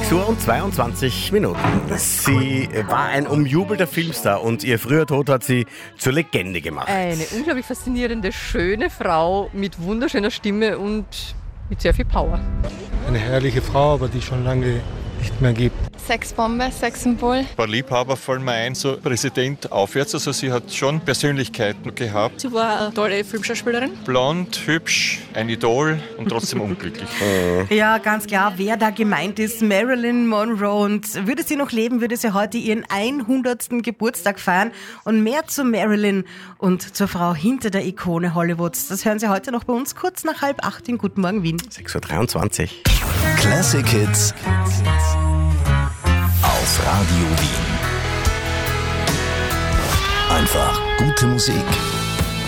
6:22 Sie war ein umjubelter Filmstar und ihr früher Tod hat sie zur Legende gemacht. Eine unglaublich faszinierende, schöne Frau mit wunderschöner Stimme und mit sehr viel Power. Eine herrliche Frau, aber die schon lange nicht mehr gibt. Sexbombe, Sexsymbol. Ein paar Liebhaber fallen mir ein, so Präsident aufwärts, also sie hat schon Persönlichkeiten gehabt. Sie war eine tolle Filmschauspielerin. Blond, hübsch, ein Idol und trotzdem unglücklich. Ja, ganz klar, wer da gemeint ist, Marilyn Monroe. Und würde sie noch leben, würde sie heute ihren 100. Geburtstag feiern. Und mehr zu Marilyn und zur Frau hinter der Ikone Hollywoods, das hören Sie heute noch bei uns kurz nach 7:30 in Guten Morgen Wien. 6:23 Classic Hits auf Radio Wien. Einfach gute Musik.